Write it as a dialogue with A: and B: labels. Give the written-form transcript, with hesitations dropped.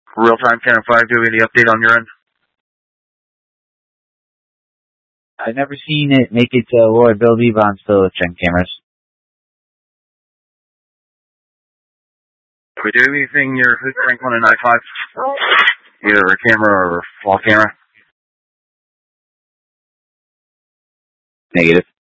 A: Real-time Cannon 5, do you have any update on your end?
B: I've never seen it make it to Lloyd Bill Devon's Phillips Gen cameras.
A: Are we doing anything near Frank 1 and I-5? Either a camera or a wall camera?
B: Negative.